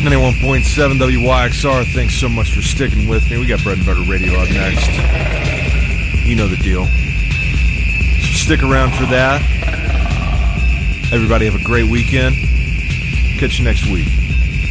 91.7 WYXR. Thanks so much for sticking with me. We got Bread and Butter Radio up next. You know the deal. So stick around for that. Everybody have a great weekend. Catch you next week.